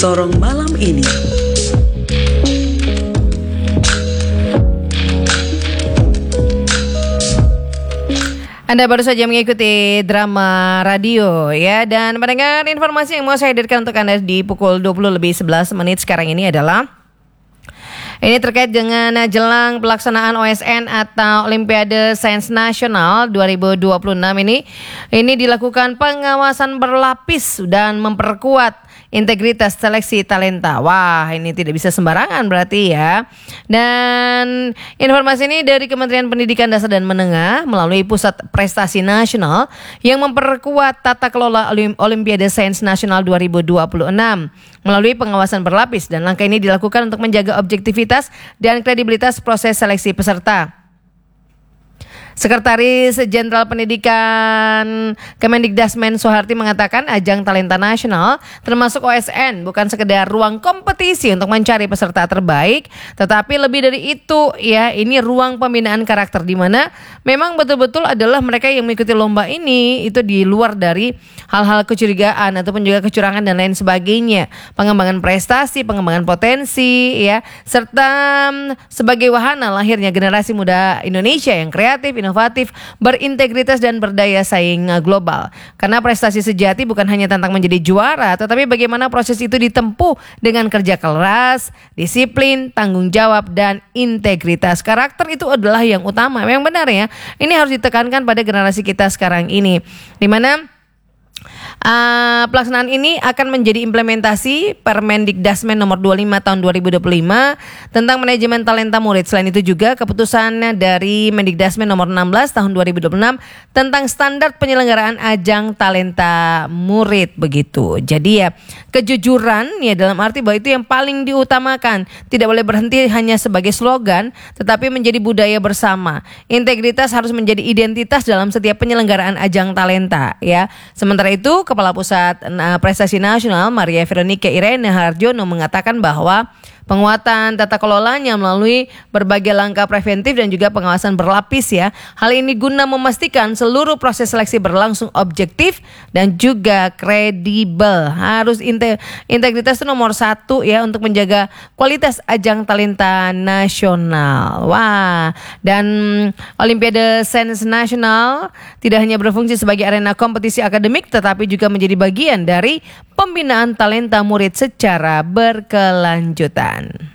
Sorong malam ini. Anda baru saja mengikuti drama radio ya, dan mendengar informasi yang mau saya hadirkan untuk Anda di pukul 20:11 sekarang ini adalah ini terkait dengan jelang pelaksanaan OSN atau Olimpiade Sains Nasional 2026 ini dilakukan pengawasan berlapis dan memperkuat integritas seleksi talenta. Wah, ini tidak bisa sembarangan berarti ya. Dan informasi ini dari Kementerian Pendidikan Dasar dan Menengah melalui Pusat Prestasi Nasional yang memperkuat tata kelola Olimpiade Sains Nasional 2026 melalui pengawasan berlapis, dan langkah ini dilakukan untuk menjaga objektivitas dan kredibilitas proses seleksi peserta. Sekretaris Jenderal Pendidikan Kemendikdasmen Soeharti mengatakan ajang talenta nasional termasuk OSN bukan sekedar ruang kompetisi untuk mencari peserta terbaik, tetapi lebih dari itu ya, ini ruang pembinaan karakter di mana memang betul-betul adalah mereka yang mengikuti lomba ini itu di luar dari hal-hal kecurigaan ataupun juga kecurangan dan lain sebagainya. Pengembangan prestasi, pengembangan potensi ya, serta sebagai wahana lahirnya generasi muda Indonesia yang kreatif, inovatif, berintegritas dan berdaya saing global. Karena prestasi sejati bukan hanya tentang menjadi juara, tetapi bagaimana proses itu ditempuh dengan kerja keras, disiplin, tanggung jawab, dan integritas. Karakter itu adalah yang utama. Memang benar ya, ini harus ditekankan pada generasi kita sekarang ini, di mana pelaksanaan ini akan menjadi implementasi Permendikdasmen nomor 25 tahun 2025 tentang manajemen talenta murid. Selain itu juga keputusan dari Mendikdasmen nomor 16 tahun 2026 tentang standar penyelenggaraan ajang talenta murid begitu. Jadi ya, kejujuran ya dalam arti bahwa itu yang paling diutamakan. Tidak boleh berhenti hanya sebagai slogan, tetapi menjadi budaya bersama. Integritas harus menjadi identitas dalam setiap penyelenggaraan ajang talenta ya. Sementara itu, Kepala Pusat Prestasi Nasional Maria Veronica Irene Harjono mengatakan bahwa penguatan tata kelolanya melalui berbagai langkah preventif dan juga pengawasan berlapis ya. Hal ini guna memastikan seluruh proses seleksi berlangsung objektif dan juga kredibel. Harus integritas itu nomor 1 ya untuk menjaga kualitas ajang talenta nasional. Wah, dan Olimpiade Sains Nasional tidak hanya berfungsi sebagai arena kompetisi akademik, tetapi juga menjadi bagian dari pembinaan talenta murid secara berkelanjutan.